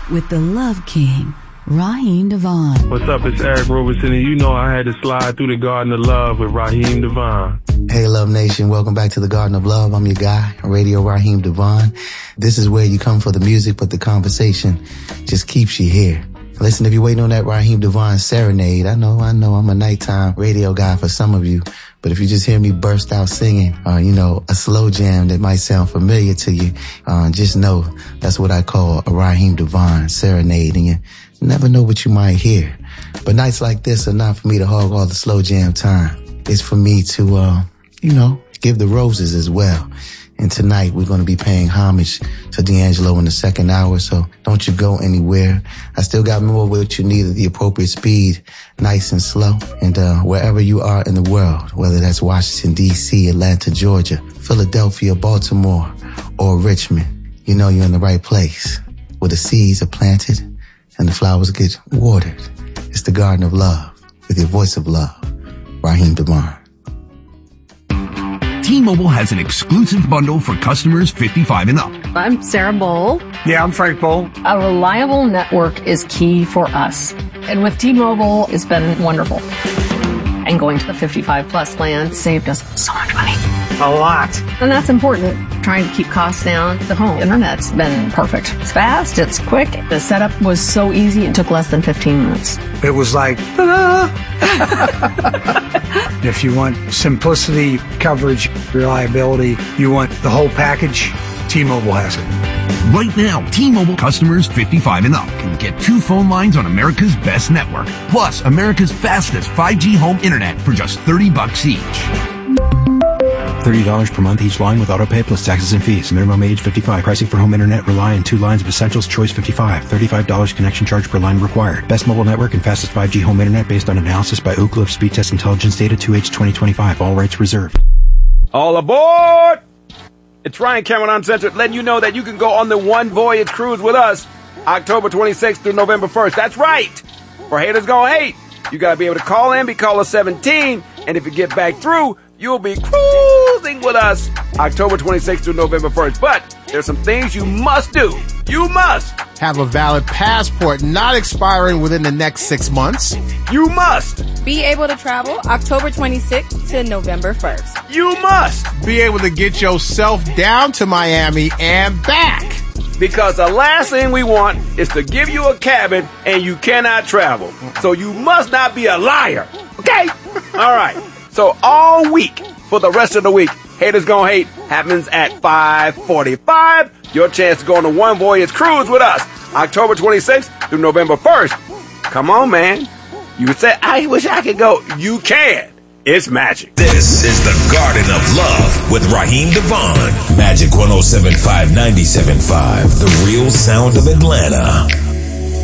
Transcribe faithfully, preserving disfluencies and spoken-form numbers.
with the Love King, Raheem DeVaughn. What's up? It's Eric Roberson, and you know I had to slide through the Garden of Love with Raheem DeVaughn. Hey, Love Nation. Welcome back to the Garden of Love. I'm your guy, Radio Raheem DeVaughn. This is where you come for the music, but the conversation just keeps you here. Listen, if you're waiting on that Raheem DeVaughn serenade, I know, I know I'm a nighttime radio guy for some of you, but if you just hear me burst out singing, uh, you know, a slow jam that might sound familiar to you, uh, just know that's what I call a Raheem DeVaughn serenade, and you never know what you might hear. But nights like this are not for me to hog all the slow jam time. It's for me to, uh, you know, give the roses as well. And tonight we're going to be paying homage to D'Angelo in the second hour, so don't you go anywhere. I still got more what you need at the appropriate speed, nice and slow. And uh wherever you are in the world, whether that's Washington, D C, Atlanta, Georgia, Philadelphia, Baltimore, or Richmond, you know you're in the right place, where the seeds are planted and the flowers get watered. It's the Garden of Love with your voice of love, Raheem DeVaughn. T-Mobile has an exclusive bundle for customers fifty-five and up. I'm Sarah Bowl. Yeah, I'm Frank Bowl. A reliable network is key for us. And with T-Mobile, it's been wonderful. And going to the fifty-five plus plan saved us so much money. A lot. And that's important. Trying to keep costs down. The home internet's been perfect. It's fast, it's quick. The setup was so easy, it took less than fifteen minutes. It was like, ta-da! If you want simplicity, coverage, reliability, you want the whole package, T-Mobile has it. Right now, T-Mobile customers fifty-five and up can get two phone lines on America's best network, plus America's fastest five G home internet for just thirty bucks each. thirty dollars per month each line with autopay plus taxes and fees. Minimum age fifty-five. Pricing for home internet rely on two lines of Essentials Choice fifty-five. thirty-five dollars connection charge per line required. Best mobile network and fastest five G home internet based on analysis by Ookla of Speed Test Intelligence Data two H twenty twenty-five. All rights reserved. All aboard! It's Ryan Cameron Uncensored letting you know that you can go on the One Voyage Cruise with us October twenty-sixth through November first. That's right! For haters gonna hate, you gotta be able to call in, be caller seventeen, and if you get back through, you'll be cruising with us October twenty-sixth through November first. But there's some things you must do. You must have a valid passport not expiring within the next six months. You must be able to travel October twenty-sixth to November first. You must be able to get yourself down to Miami and back. Because the last thing we want is to give you a cabin and you cannot travel. So you must not be a liar. Okay? All right. So all week, for the rest of the week, Haters Gonna Hate happens at five forty-five. Your chance to go on the One Voyage Cruise with us October twenty-sixth through November first. Come on, man. You said, I wish I could go. You can. It's magic. This is the Garden of Love with Raheem DeVaughn. Magic one oh seven point five, ninety-seven point five. The real sound of Atlanta.